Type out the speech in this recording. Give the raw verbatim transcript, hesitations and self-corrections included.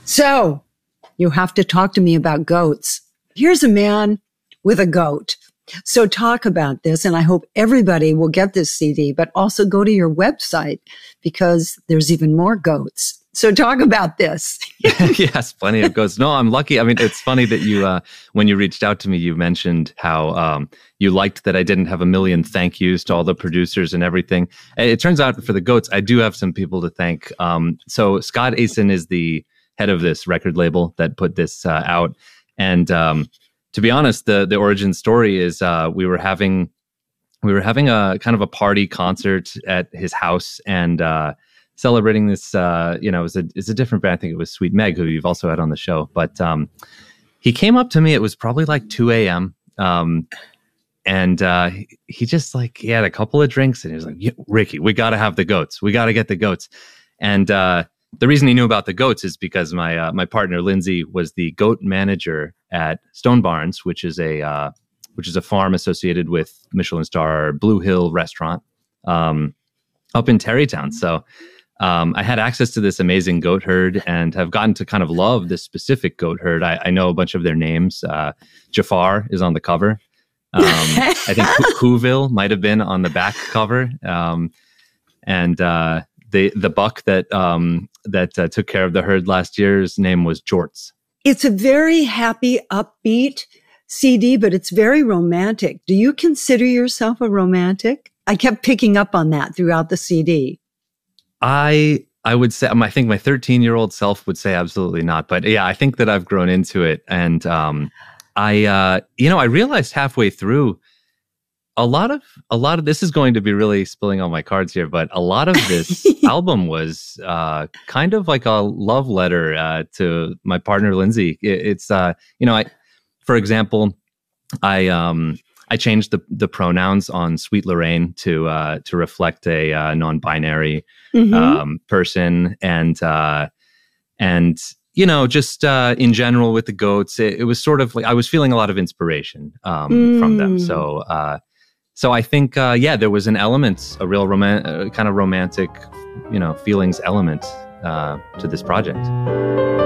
So you have to talk to me about goats. Here's a man with a goat. So talk about this, and I hope everybody will get this C D, but also go to your website because there's even more goats. So talk about this. Yes, plenty of goats. No, I'm lucky. I mean, it's funny that you, uh, when you reached out to me, you mentioned how um, you liked that I didn't have a million thank yous to all the producers and everything. It turns out for the goats, I do have some people to thank. Um, so Scott Aysen is the head of this record label that put this uh, out. And um, to be honest, the the origin story is uh, we were having we were having a kind of a party concert at his house and uh, celebrating this. Uh, you know, it was a it's a different band. I think it was Sweet Meg, who you've also had on the show. But um, he came up to me. It was probably like two a.m. Um, and uh, he, he just like he had a couple of drinks and he was like, yeah, "Ricky, we got to have the goats. We got to get the goats." And uh, the reason he knew about the goats is because my uh, my partner Lindsay was the goat manager at Stone Barns, which is a uh, which is a farm associated with Michelin star Blue Hill restaurant um, up in Terrytown. So um, I had access to this amazing goat herd and have gotten to kind of love this specific goat herd. I, I know a bunch of their names. Uh, Jafar is on the cover. Um, I think Whoville might have been on the back cover, um, and uh, the the buck that um, that uh, took care of the herd last year's name was Jorts. It's a very happy, upbeat C D, but it's very romantic. Do you consider yourself a romantic? I kept picking up on that throughout the C D. I I would say, I think my thirteen-year-old self would say absolutely not. But yeah, I think that I've grown into it. And um, I, uh, you know, I realized halfway through, a lot of, a lot of, this is going to be really spilling on my cards here, but a lot of this album was uh, kind of like a love letter uh, to my partner, Lindsay. It, it's, uh, you know, I, for example, I, um, I changed the, the pronouns on Sweet Lorraine to, uh, to reflect a uh, non-binary mm-hmm. um, person. And, uh, and, you know, just uh, in general with the goats, it, it was sort of like, I was feeling a lot of inspiration um, mm. from them. So, uh, So I think, uh, yeah, there was an element, a real roman- uh, kind of romantic, you know, feelings element uh, to this project.